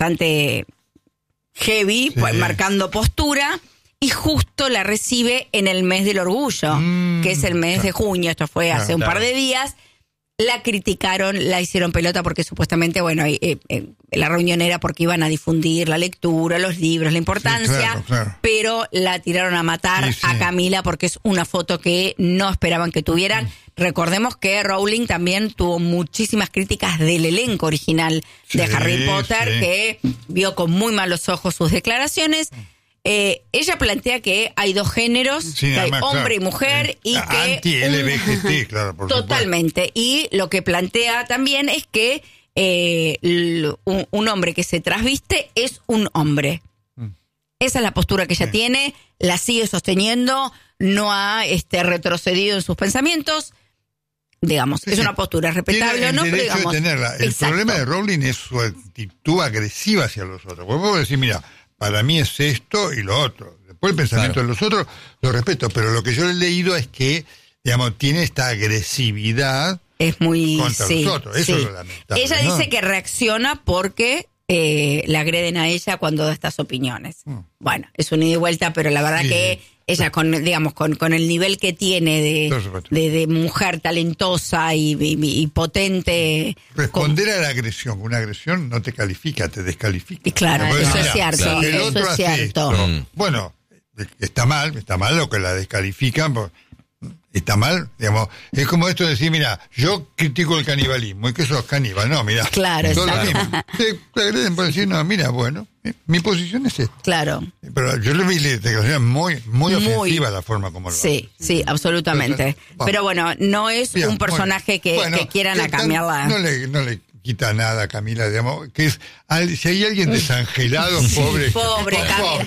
bastante heavy, pues, marcando postura, y justo la recibe en el mes del orgullo, que es el mes de junio, esto fue hace un par de días. La criticaron, la hicieron pelota porque supuestamente, bueno, la reunión era porque iban a difundir la lectura, los libros, la importancia, pero la tiraron a matar a Camila porque es una foto que no esperaban que tuvieran. Recordemos que Rowling también tuvo muchísimas críticas del elenco original de Harry Potter, que vio con muy malos ojos sus declaraciones. Ella plantea que hay dos géneros, que hay hombre y mujer, y que anti-LBGT, claro, por totalmente. Supuesto. Y lo que plantea también es que un hombre que se trasviste es un hombre. Esa es la postura que ella tiene, la sigue sosteniendo, no ha retrocedido en sus pensamientos. Digamos, es una postura respetable o no, pero digamos. De tenerla. El problema de Rowling es su actitud agresiva hacia los otros. Porque puedo decir, mira, para mí es esto y lo otro. Después el pensamiento de los otros lo respeto, pero lo que yo he leído es que, digamos, tiene esta agresividad es muy contra los otros. Eso es lo lamentable. Ella dice que reacciona porque le agreden a ella cuando da estas opiniones. Bueno, es un ida y vuelta, pero la verdad que ella con el nivel que tiene de mujer talentosa y potente. Responder a la agresión. Una agresión no te califica, te descalifica. Y claro, eso es cierto. Claro. El otro es cierto. Bueno, está mal lo que la descalifican. Está mal, digamos. Es como esto de decir, mira, yo critico el canibalismo y que sos caníbal. No, mira. Claro, te agreden por decir, no, mira, bueno, mi posición es esta. Claro. Pero yo le vi la declaración muy ofensiva la forma como lo hace. Sí, absolutamente. Entonces, pero bueno, no es un personaje que quieran a Camila. No le quita nada a Camila, digamos, que es, si hay alguien desangelado, pobre Camila.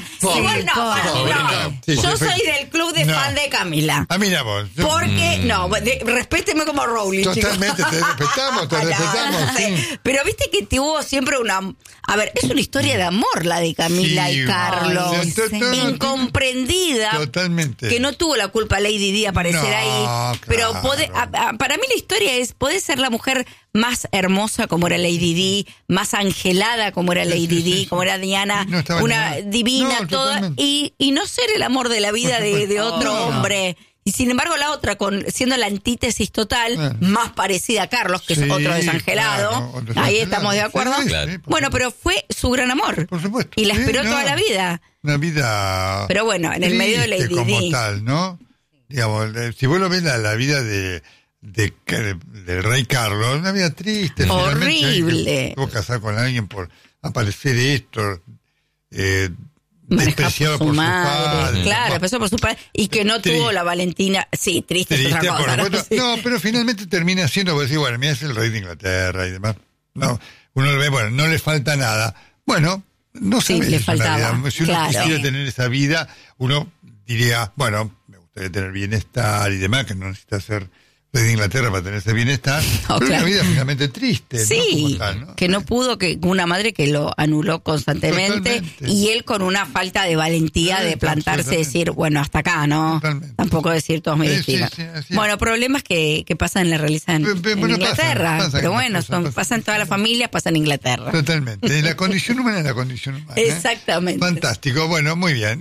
Yo soy del club de fan de Camila. Ah, mira vos. Porque, respéteme como Rowling, totalmente, chicos. te respetamos. Sí. Pero viste que tuvo siempre es una historia de amor la de Camila y Carlos. Incomprendida. Totalmente. Que no tuvo la culpa Lady Di aparecer ahí. Pero para mí la historia puede ser la mujer más hermosa como era Lady Di, más angelada como era Lady Di, como era Diana, una divina, toda, y no ser el amor de la vida de otro hombre. Y sin embargo la otra, siendo la antítesis total, más parecida a Carlos, que es otro desangelado, ahí estamos de acuerdo. Bueno, pero fue su gran amor. Por supuesto. Y la esperó toda la vida. Una vida. Pero bueno, en el medio de Lady como Di. tal, ¿no? Digamos, si vos lo ves la vida del rey Carlos, una vida triste. Horrible. Tuvo que casar con alguien por aparecer esto, despreciado por su padre. Claro, empezó por su padre y que no tuvo la Valentina. Sí, triste es otra cosa. No, pero finalmente termina siendo, pues decir, bueno, mira, es el rey de Inglaterra y demás. No, uno lo ve, bueno, no le falta nada. Bueno, no sé si le faltaba. Si uno quisiera tener esa vida, uno diría, bueno, me gustaría tener bienestar y demás, que no necesita ser de Inglaterra para tener ese bienestar, pero una vida finalmente triste, sí, ¿no? Que no pudo, que una madre que lo anuló constantemente. Totalmente. Y él con una falta de valentía de plantarse y decir, bueno, hasta acá, ¿no? Totalmente. Tampoco decir todos me destinan. Bueno, problemas que pasan en la realidad en Inglaterra, pasan pero bueno, pasan en todas las familias, pasan en Inglaterra. Totalmente, la condición humana es la condición humana. Exactamente. Fantástico, bueno, muy bien,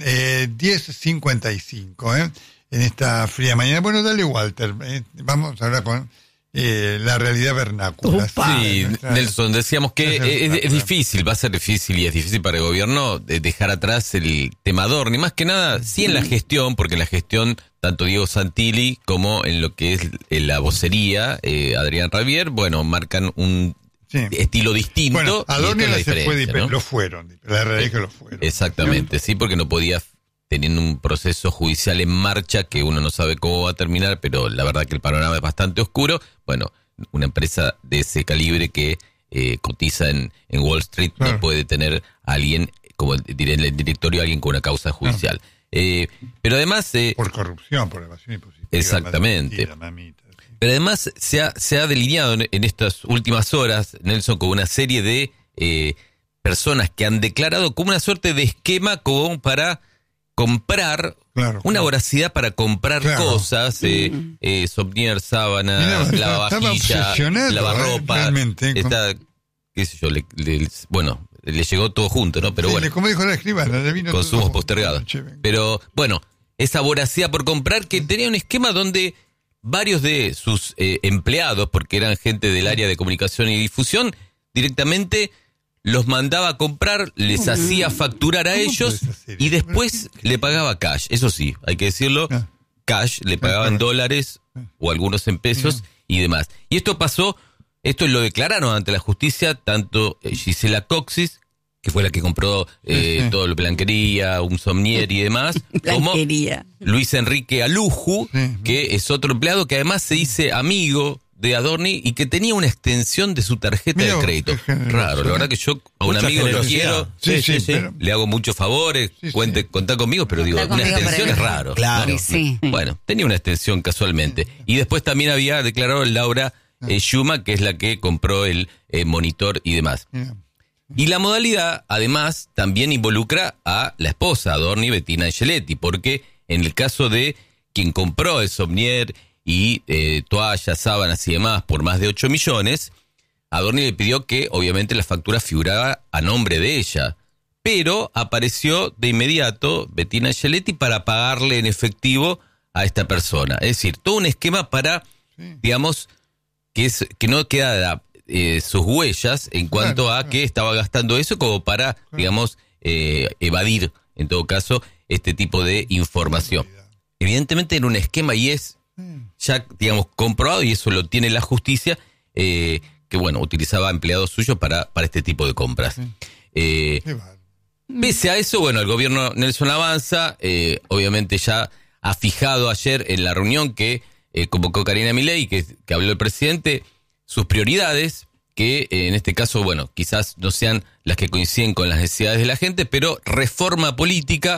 10:55, en esta fría mañana. Bueno, dale, Walter. Vamos ahora con la realidad vernácula. Sí, Nelson, decíamos que es difícil, va a ser difícil y es difícil para el gobierno dejar atrás el tema Dorni. Más que nada, sí en la gestión, porque en la gestión, tanto Diego Santilli como en lo que es la vocería, Adrián Rabier, bueno, marcan un estilo distinto. Bueno, a Dorni se fue, ¿no? Lo fueron. La realidad es que lo fueron. Exactamente, sí, porque no podía, teniendo un proceso judicial en marcha que uno no sabe cómo va a terminar, pero la verdad que el panorama es bastante oscuro. Bueno, una empresa de ese calibre que cotiza en Wall Street no puede tener a alguien, como diré en el directorio, alguien con una causa judicial. Pero además... por corrupción, por evasión impositiva. Exactamente. Mamita. Pero además se ha delineado en estas últimas horas, Nelson, con una serie de personas que han declarado como una suerte de esquema como para comprar, una voracidad para comprar cosas, Somnier, sábanas, lavavajilla, lavarropa, qué sé yo, bueno, le llegó todo junto, ¿no? Pero bueno. Como dijo la escribana, le vino consumos postergados. Pero bueno, esa voracidad por comprar, que tenía un esquema donde varios de sus empleados, porque eran gente del área de comunicación y difusión, directamente los mandaba a comprar, les hacía facturar a ellos y después le pagaba cash. Eso sí, hay que decirlo, cash, le pagaban dólares o algunos en pesos y demás. Y esto lo declararon ante la justicia tanto Gisela Coxis, que fue la que compró todo lo Blanquería, un Somnier y demás, como Luis Enrique Aluju, que es otro empleado que además se dice amigo de Adorni y que tenía una extensión de su tarjeta de crédito. Raro, la verdad que yo a un amigo lo quiero, le hago muchos favores, contá conmigo, pero digo, una extensión es raro. Claro. ¿no? Bueno, tenía una extensión casualmente. Y después también había declarado Laura Schuma, que es la que compró el monitor y demás. Y la modalidad, además, también involucra a la esposa, Adorni, Bettina Angeletti, porque en el caso de quien compró el Somnier y toallas, sábanas y demás por más de 8 millones, Adorni le pidió que obviamente la factura figuraba a nombre de ella, pero apareció de inmediato Bettina Angeletti para pagarle en efectivo a esta persona. Es decir, todo un esquema para, digamos, que no queda sus huellas en cuanto a que estaba gastando eso como para, digamos, evadir, en todo caso, este tipo de información. Evidentemente era un esquema y es ya, digamos, comprobado, y eso lo tiene la justicia, que bueno, utilizaba empleados suyos para este tipo de compras. Pese a eso, bueno, el gobierno Nelson avanza, obviamente ya ha fijado ayer en la reunión que convocó Karina Milei, que habló el presidente, sus prioridades, que en este caso, bueno, quizás no sean las que coinciden con las necesidades de la gente, pero reforma política,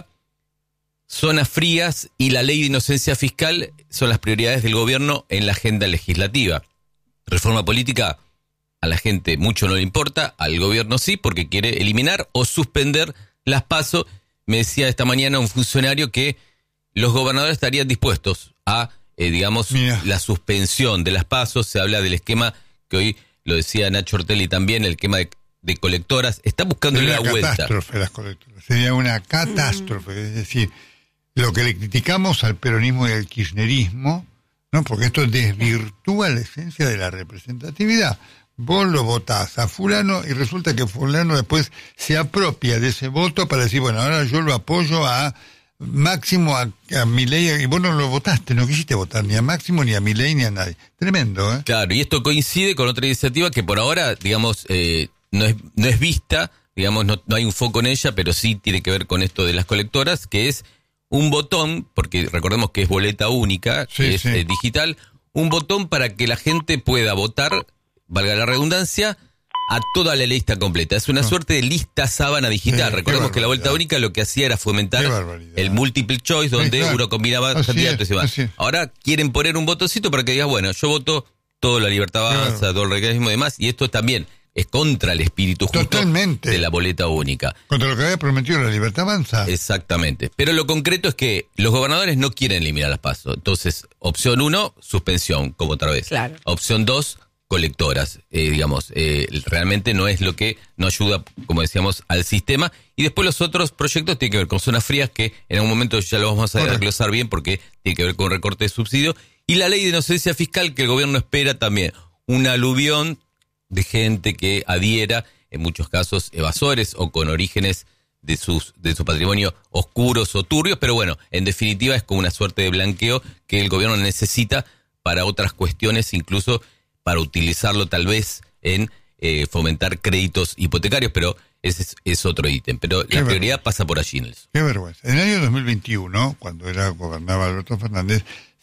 zonas frías y la ley de inocencia fiscal son las prioridades del gobierno en la agenda legislativa. Reforma política a la gente mucho no le importa, al gobierno sí, porque quiere eliminar o suspender las PASO. Me decía esta mañana un funcionario que los gobernadores estarían dispuestos a, digamos, la suspensión de las PASO. Se habla del esquema que hoy lo decía Nacho Ortelli también, el esquema de colectoras. Está buscándole la vuelta. Catástrofe las colectoras. Sería una catástrofe, es decir, lo que le criticamos al peronismo y al kirchnerismo, ¿no? Porque esto desvirtúa la esencia de la representatividad. Vos lo votás a fulano y resulta que fulano después se apropia de ese voto para decir, bueno, ahora yo lo apoyo a Máximo, a Milei, y vos no lo votaste, no quisiste votar ni a Máximo, ni a Milei, ni a nadie. Tremendo, ¿eh? Claro, y esto coincide con otra iniciativa que por ahora, digamos, no es vista, digamos, no hay un foco en ella, pero sí tiene que ver con esto de las colectoras, que es un botón, porque recordemos que es boleta única, que es digital, un botón para que la gente pueda votar, valga la redundancia, a toda la lista completa. Es una suerte de lista sábana digital. Recordemos que la vuelta única lo que hacía era fomentar el multiple choice, donde uno combinaba candidatos y demás. Ahora quieren poner un botoncito para que digas, bueno, yo voto todo la libertad avanza, todo el regionalismo y demás, y esto también es contra el espíritu justo de la boleta única. Contra lo que había prometido la libertad avanza. Exactamente. Pero lo concreto es que los gobernadores no quieren eliminar las PASO. Entonces, opción 1, suspensión, como otra vez. Claro. Opción 2, colectoras. Digamos, realmente no es lo que no ayuda, como decíamos, al sistema. Y después los otros proyectos tienen que ver con zonas frías, que en algún momento ya lo vamos a desglosar bien, porque tiene que ver con recorte de subsidio. Y la ley de inocencia fiscal, que el gobierno espera también un aluvión de gente que adhiera, en muchos casos evasores o con orígenes de su patrimonio oscuros o turbios, pero bueno, en definitiva es como una suerte de blanqueo que el gobierno necesita para otras cuestiones, incluso para utilizarlo tal vez en fomentar créditos hipotecarios, pero ese es otro ítem. Pero la prioridad pasa por allí, Nelson. Qué vergüenza. En el año 2021, cuando gobernaba Alberto Fernández,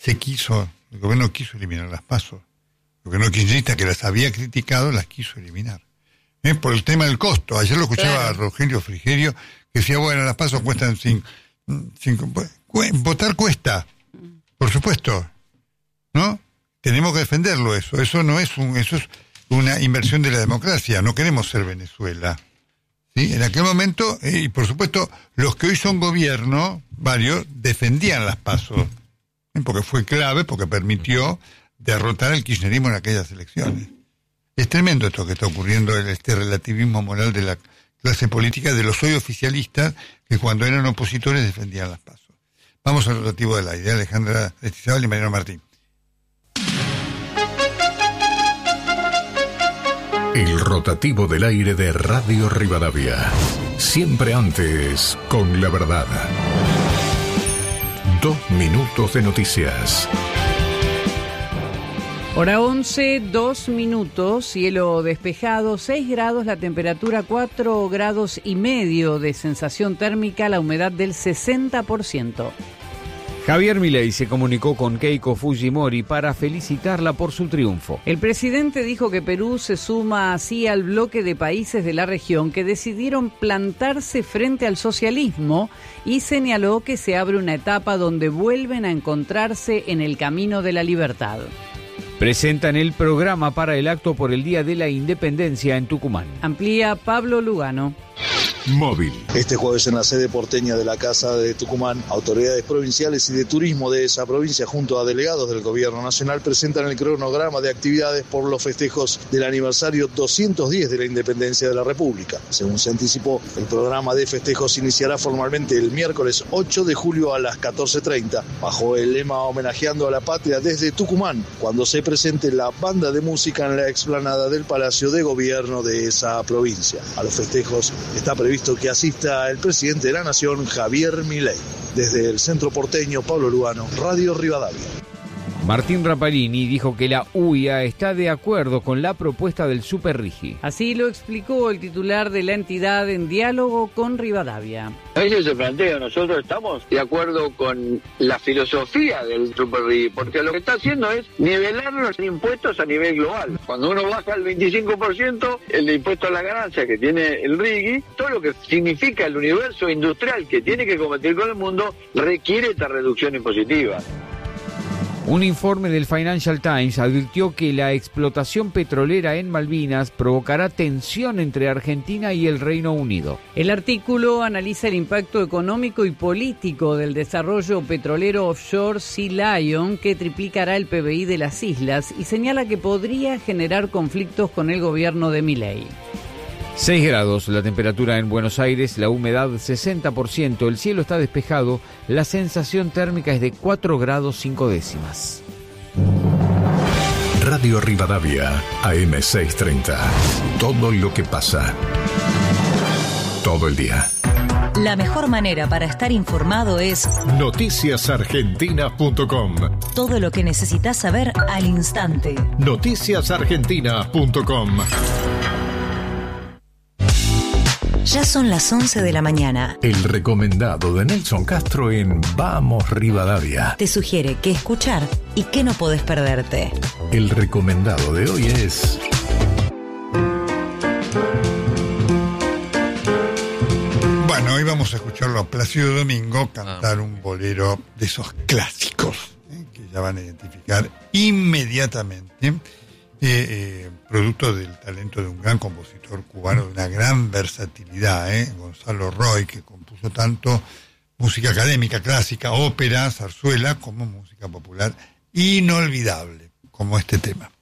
el gobierno quiso eliminar las PASO. Porque no kirchnerista que las había criticado, las quiso eliminar. Por el tema del costo. Ayer lo escuchaba a Rogelio Frigerio, que decía, bueno, las PASO cuestan 5. Votar cuesta, por supuesto, ¿no? Tenemos que defenderlo eso. Eso es una inversión de la democracia. No queremos ser Venezuela. ¿Sí? En aquel momento, y por supuesto, los que hoy son gobierno, varios, defendían las PASO. Porque fue clave, porque permitió derrotar al kirchnerismo en aquellas elecciones. Es tremendo esto que está ocurriendo, este relativismo moral de la clase política de los hoy oficialistas que cuando eran opositores defendían las PASO. Vamos al rotativo del aire. Alejandra Estizábal y Mariano Martín. El rotativo del aire de Radio Rivadavia. Siempre antes con la verdad. 2 minutos de noticias. Hora 11, 2 minutos, cielo despejado, 6 grados, la temperatura 4 grados y medio de sensación térmica, la humedad del 60%. Javier Milei se comunicó con Keiko Fujimori para felicitarla por su triunfo. El presidente dijo que Perú se suma así al bloque de países de la región que decidieron plantarse frente al socialismo y señaló que se abre una etapa donde vuelven a encontrarse en el camino de la libertad. Presentan el programa para el acto por el Día de la Independencia en Tucumán. Amplía Pablo Lugano. Móvil. Este jueves en la sede porteña de la Casa de Tucumán, autoridades provinciales y de turismo de esa provincia junto a delegados del gobierno nacional presentan el cronograma de actividades por los festejos del aniversario 210 de la independencia de la República. Según se anticipó, el programa de festejos iniciará formalmente el miércoles 8 de julio a las 14:30, bajo el lema homenajeando a la patria desde Tucumán, cuando se presente la banda de música en la explanada del Palacio de Gobierno de esa provincia. A los festejos está previsto que asista el presidente de la Nación, Javier Milei. Desde el centro porteño, Pablo Lugano, Radio Rivadavia. Martín Rapalini dijo que la UIA está de acuerdo con la propuesta del Superrigi. Así lo explicó el titular de la entidad en diálogo con Rivadavia. A veces se plantea, nosotros estamos de acuerdo con la filosofía del Superrigi, porque lo que está haciendo es nivelar los impuestos a nivel global. Cuando uno baja el 25%, el impuesto a la ganancia que tiene el RIGI, todo lo que significa el universo industrial que tiene que competir con el mundo, requiere esta reducción impositiva. Un informe del Financial Times advirtió que la explotación petrolera en Malvinas provocará tensión entre Argentina y el Reino Unido. El artículo analiza el impacto económico y político del desarrollo petrolero offshore Sea Lion, que triplicará el PBI de las islas, y señala que podría generar conflictos con el gobierno de Milei. 6 grados, la temperatura en Buenos Aires, la humedad 60%, el cielo está despejado, la sensación térmica es de 4 grados 5 décimas. Radio Rivadavia, AM630. Todo lo que pasa. Todo el día. La mejor manera para estar informado es noticiasargentina.com. Todo lo que necesitas saber al instante. Noticiasargentina.com. Ya son las 11 de la mañana. El recomendado de Nelson Castro en Vamos Rivadavia. Te sugiere qué escuchar y qué no podés perderte. El recomendado de hoy es... Bueno, hoy vamos a escucharlo a Plácido Domingo cantar un bolero de esos clásicos, que ya van a identificar inmediatamente. Producto del talento de un gran compositor cubano de una gran versatilidad, Gonzalo Roy, que compuso tanto música académica, clásica, ópera, zarzuela, como música popular inolvidable, como este tema.